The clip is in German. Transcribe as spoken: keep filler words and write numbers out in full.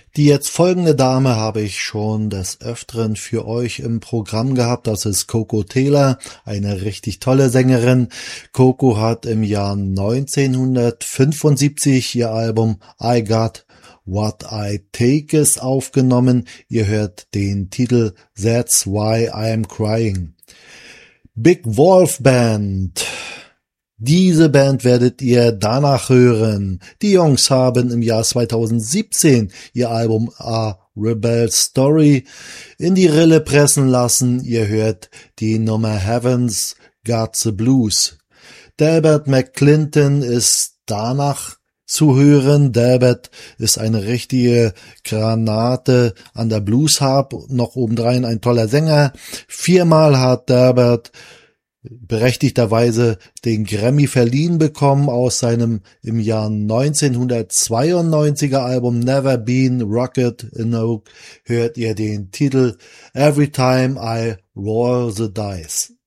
Die jetzt folgende Dame habe ich schon des Öfteren für euch im Programm gehabt. Das ist Koko Taylor, eine richtig tolle Sängerin. Koko hat im Jahr neunzehnhundertfünfundsiebzig ihr Album I Got What I Takes aufgenommen. Ihr hört den Titel That's Why I'm Crying. Big Wolf Band. Diese Band werdet ihr danach hören. Die Jungs haben im Jahr zweitausendsiebzehn ihr Album A Rebel Story in die Rille pressen lassen. Ihr hört die Nummer Heaven's Got the Blues. Delbert McClinton ist danach zu hören. Delbert ist eine richtige Granate an der Bluesharp, noch obendrein ein toller Sänger. Viermal hat Delbert berechtigterweise den Grammy verliehen bekommen aus seinem im Jahr neunzehnhundertzweiundneunziger Album Never Been Rocket in Oak hört ihr den Titel Every Time I Roll the Dice.